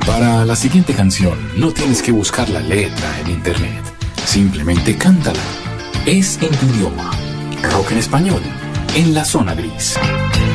Para la siguiente canción, no tienes que buscar la letra en internet. Simplemente cántala. Es en tu idioma. Rock en español, en la zona gris.